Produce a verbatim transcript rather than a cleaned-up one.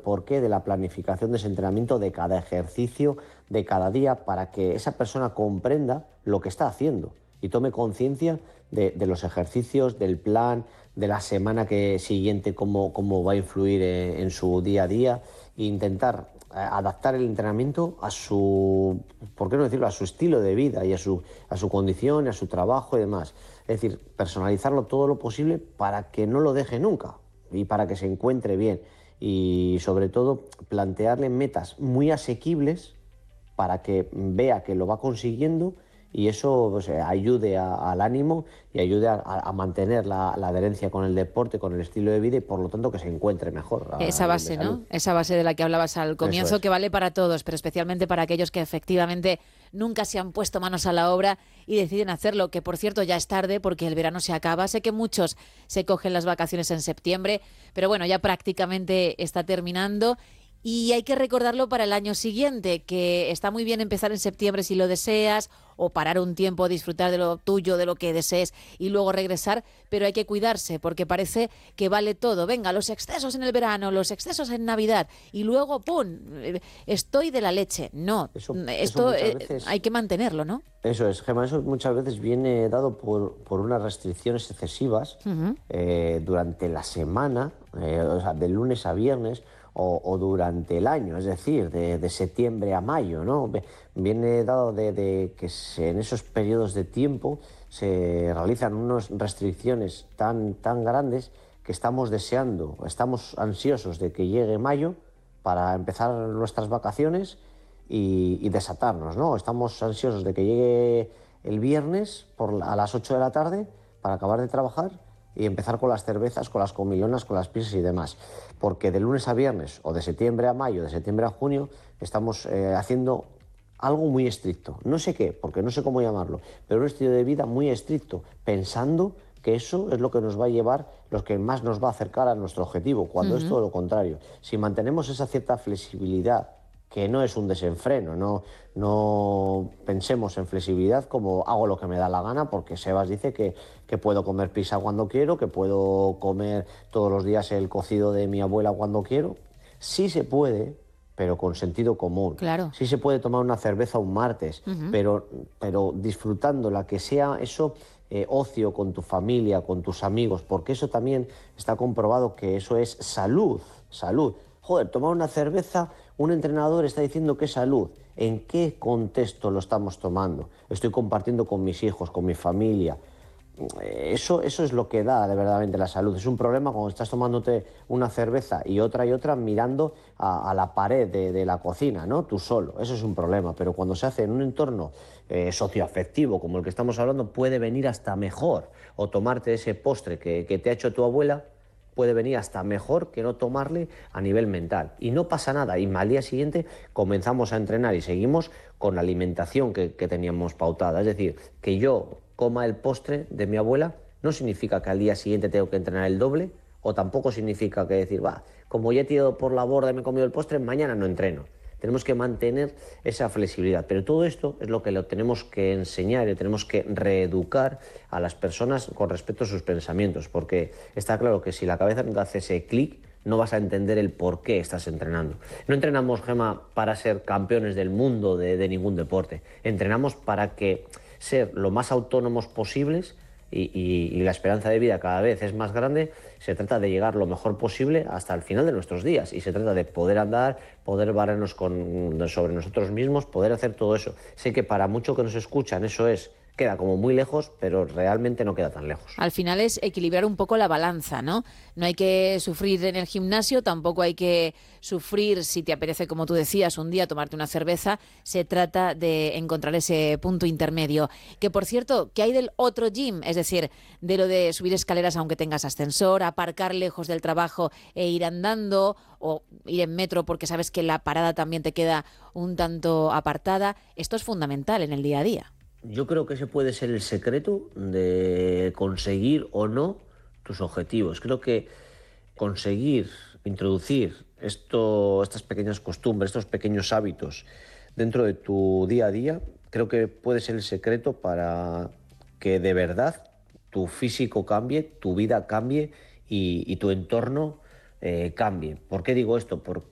porqué de la planificación de ese entrenamiento, de cada ejercicio, de cada día, para que esa persona comprenda lo que está haciendo y tome conciencia de, de los ejercicios, del plan, de la semana que siguiente, cómo, cómo va a influir en, en su día a día, e intentar eh, adaptar el entrenamiento a su, ¿por qué no decirlo?, a su estilo de vida y a su, a su condición, a su trabajo y demás. Es decir, personalizarlo todo lo posible para que no lo deje nunca y para que se encuentre bien. Y sobre todo, plantearle metas muy asequibles para que vea que lo va consiguiendo y eso pues, ayude a, al ánimo y ayude a, a mantener la, la adherencia con el deporte, con el estilo de vida y por lo tanto que se encuentre mejor. Esa base, ¿no? Esa base de la que hablabas al comienzo, es. que vale para todos, pero especialmente para aquellos que efectivamente nunca se han puesto manos a la obra y deciden hacerlo, que por cierto ya es tarde porque el verano se acaba. Sé que muchos se cogen las vacaciones en septiembre, pero bueno, ya prácticamente está terminando. Y hay que recordarlo para el año siguiente, que está muy bien empezar en septiembre si lo deseas, o parar un tiempo, disfrutar de lo tuyo, de lo que desees y luego regresar, pero hay que cuidarse porque parece que vale todo. Venga, los excesos en el verano, los excesos en Navidad y luego ¡pum! Estoy de la leche. No, eso, esto eso eh, veces, hay que mantenerlo, ¿no? Eso es, Gemma, eso muchas veces viene dado por, por unas restricciones excesivas uh-huh. eh, durante la semana, eh, o sea, de lunes a viernes, O, o durante el año, es decir, de, de septiembre a mayo, ¿no? Viene dado de, de que se, en esos periodos de tiempo se realizan unas restricciones tan, tan grandes que estamos deseando, estamos ansiosos de que llegue mayo para empezar nuestras vacaciones y, y desatarnos, ¿no? Estamos ansiosos de que llegue el viernes por, a las ocho de la tarde para acabar de trabajar y empezar con las cervezas, con las comilonas, con las pizzas y demás. Porque de lunes a viernes, o de septiembre a mayo, de septiembre a junio, estamos eh, haciendo algo muy estricto. No sé qué, porque no sé cómo llamarlo, pero un estilo de vida muy estricto, pensando que eso es lo que nos va a llevar, lo que más nos va a acercar a nuestro objetivo, cuando uh-huh. es todo lo contrario. Si mantenemos esa cierta flexibilidad, que no es un desenfreno, no, no pensemos en flexibilidad como hago lo que me da la gana, porque Sebas dice que, que puedo comer pizza cuando quiero, que puedo comer todos los días el cocido de mi abuela cuando quiero. Sí se puede, pero con sentido común. Claro. Sí se puede tomar una cerveza un martes, uh-huh. pero, pero disfrutándola, que sea eso eh, ocio con tu familia, con tus amigos, porque eso también está comprobado que eso es salud, salud. Joder, tomar una cerveza, un entrenador está diciendo que es salud. ¿En qué contexto lo estamos tomando? Estoy compartiendo con mis hijos, con mi familia. Eso, eso es lo que da de verdaderamente la salud. Es un problema cuando estás tomándote una cerveza y otra y otra mirando a, a la pared de, de la cocina, ¿no? Tú solo. Eso es un problema. Pero cuando se hace en un entorno eh, socioafectivo como el que estamos hablando, puede venir hasta mejor. O tomarte ese postre que, que te ha hecho tu abuela, puede venir hasta mejor que no tomarle a nivel mental. Y no pasa nada. Y al día siguiente comenzamos a entrenar y seguimos con la alimentación que, que teníamos pautada. Es decir, que yo coma el postre de mi abuela no significa que al día siguiente tengo que entrenar el doble, o tampoco significa que decir, va, como ya he tirado por la borda y me he comido el postre, mañana no entreno. Tenemos que mantener esa flexibilidad. Pero todo esto es lo que lo tenemos que enseñar y tenemos que reeducar a las personas con respecto a sus pensamientos, porque está claro que si la cabeza no te hace ese clic, no vas a entender el por qué estás entrenando. No entrenamos, Gemma, para ser campeones del mundo de, de ningún deporte. Entrenamos para que ser lo más autónomos posibles y, y, y la esperanza de vida cada vez es más grande. Se trata de llegar lo mejor posible hasta el final de nuestros días y se trata de poder andar, poder barrernos con, sobre nosotros mismos, poder hacer todo eso. Sé que para muchos que nos escuchan eso es queda como muy lejos, pero realmente no queda tan lejos. Al final es equilibrar un poco la balanza, ¿no? No hay que sufrir en el gimnasio, tampoco hay que sufrir si te apetece, como tú decías, un día tomarte una cerveza. Se trata de encontrar ese punto intermedio. Que, por cierto, ¿qué hay del otro gym? Es decir, de lo de subir escaleras aunque tengas ascensor, aparcar lejos del trabajo e ir andando, o ir en metro porque sabes que la parada también te queda un tanto apartada. Esto es fundamental en el día a día. Yo creo que ese puede ser el secreto de conseguir o no tus objetivos. Creo que conseguir introducir esto, estas pequeñas costumbres, estos pequeños hábitos dentro de tu día a día, creo que puede ser el secreto para que de verdad tu físico cambie, tu vida cambie y, y tu entorno eh, cambie. ¿Por qué digo esto? Porque